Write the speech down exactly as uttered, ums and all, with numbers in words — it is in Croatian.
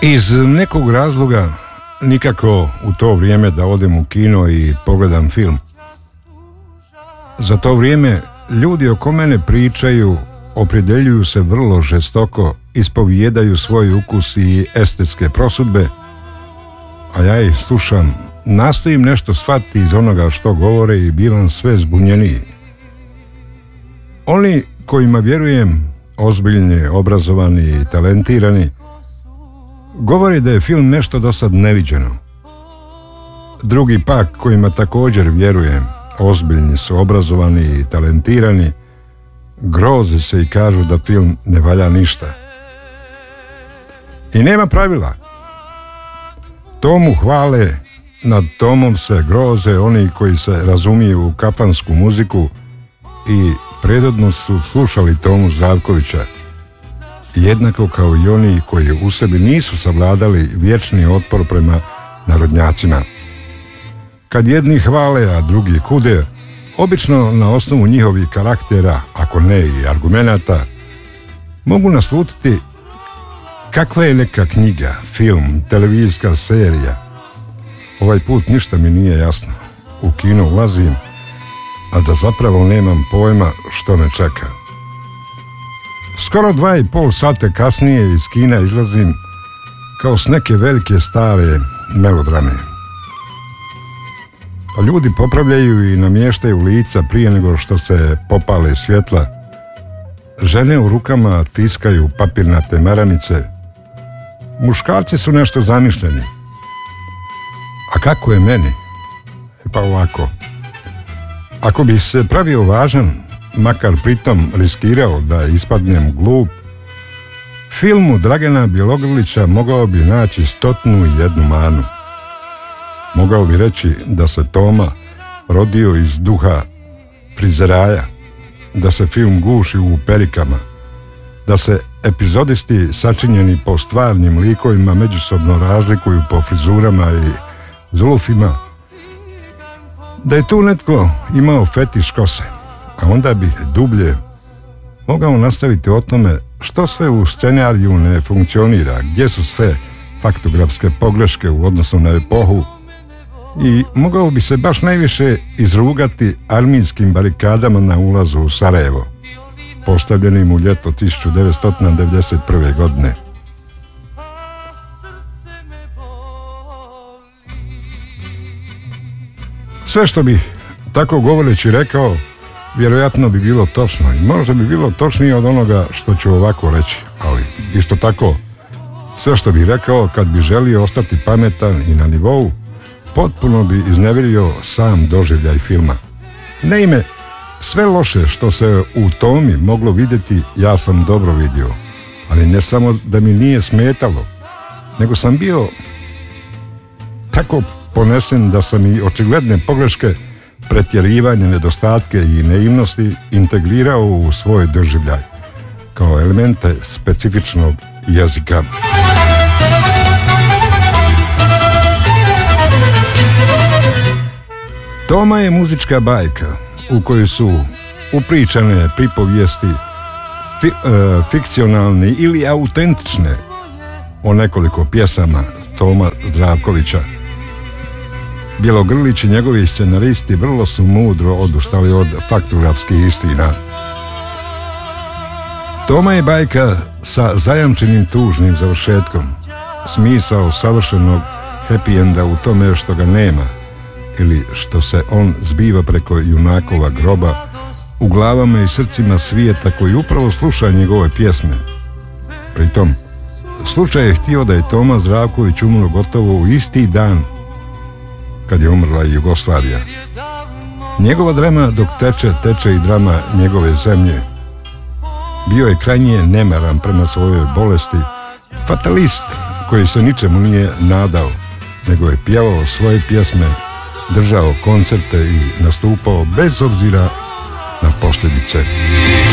Iz nekog razloga nikako u to vrijeme da odem u kino i pogledam film. Za to vrijeme ljudi oko mene pričaju, opredjeljuju se vrlo žestoko, ispovijedaju svoj ukus i estetske prosudbe, a ja ih slušam, nastojim nešto shvatiti iz onoga što govore i bivam sve zbunjeniji. Oni kojima vjerujem, ozbiljni, obrazovani i talentirani, govori da je film nešto do sad neviđeno. Drugi pak kojima također vjerujem, ozbiljni su, obrazovani i talentirani, groze se i kažu da film ne valja ništa. I nema pravila. Tomu hvale, nad Tomom se groze oni koji se razumiju u kafansku muziku i prethodno su slušali Tomu Zdravkovića, jednako kao i oni koji u sebi nisu savladali vječni otpor prema narodnjacima. Kad jedni hvale, a drugi kude, obično na osnovu njihovih karaktera, ako ne i argumenata, mogu naslutiti kakva je neka knjiga, film, televizijska serija. Ovaj put ništa mi nije jasno. U kino ulazim, a da zapravo nemam pojma što me čeka. Skoro dva i pol sata kasnije iz kina izlazim kao s neke velike stare melodrame. Pa ljudi popravljaju i namještaju lica prije nego što se popale svjetla. Žene u rukama tiskaju papirnate maramice. Muškarci su nešto zamišljeni. A kako je meni? E pa ovako. Ako bi se pravio važan, makar pritom riskirao da ispadnem glup, filmu Dragana Bjelogrlića mogao bi naći stotnu i jednu manu. Mogao bi reći da se Toma rodio iz duha frizeraja, da se film guši u perikama, da se epizodisti sačinjeni po stvarnim likovima međusobno razlikuju po frizurama i zulufima, da je tu netko imao fetiš kose, a onda bi dublje mogao nastaviti o tome što sve u scenariju ne funkcionira, gdje su sve faktografske pogreške u odnosu na epohu, i mogao bi se baš najviše izrugati armijskim barikadama na ulazu u Sarajevo, postavljenim u ljeto tisuću devetsto devedeset prve. godine. Sve što bi tako govoreći rekao, vjerojatno bi bilo točno i možda bi bilo točnije od onoga što ću ovako reći, ali isto tako, sve što bi rekao kad bi želio ostati pametan i na nivou, potpuno bi iznevjerio sam doživljaj filma. Naime, sve loše što se u Tomi moglo vidjeti, ja sam dobro vidio, ali ne samo da mi nije smetalo, nego sam bio tako ponesen da sam i očigledne pogreške, pretjerivanje, nedostatke i naivnosti integrirao u svoj doživljaj, kao elemente specifičnog jezika. Toma je muzička bajka u kojoj su upričane pripovijesti fi, e, fikcionalne ili autentične o nekoliko pjesama Toma Zdravkovića. Bjelogrlić i njegovi scenaristi vrlo su mudro odustali od faktografskih istina. Toma je bajka sa zajamčenim tužnim završetkom. Smisao savršenog happy enda u tome što ga nema, ili što se on zbiva preko junakova groba u glavama i srcima svijeta koji upravo sluša njegove pjesme. Pritom, slučaj je htio da je Toma Zdravković umro gotovo u isti dan kad je umrla i Jugoslavija. Njegova drama dok teče, teče i drama njegove zemlje. Bio je krajnje nemaran prema svojoj bolesti, fatalist koji se ničemu nije nadao, nego je pjevao svoje pjesme, držao koncerte i nastupao bez obzira na posljedice.